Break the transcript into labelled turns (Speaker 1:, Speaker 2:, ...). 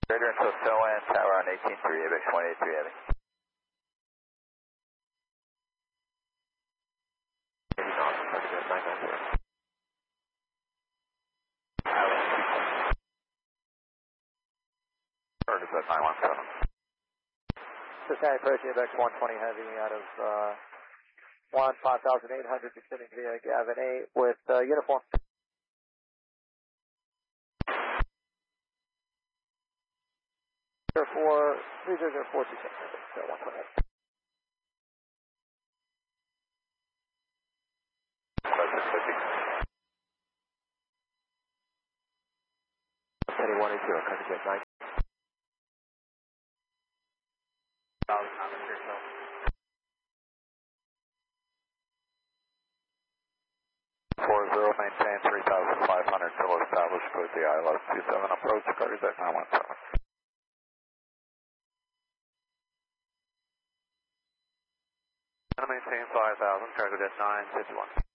Speaker 1: Radar until tail end, tower on 18.3, ABX 183 heavy. Target at 917.
Speaker 2: Cincinnati approach ABX 120 heavy out of 5800 descending via Gavin 8 with uniform. For 300426, so 120. Penny 180, country jet 9.
Speaker 1: 40, maintain 3,500 till established with the ILS 27 approach, target at 917. Maintain 5,000, target at 951.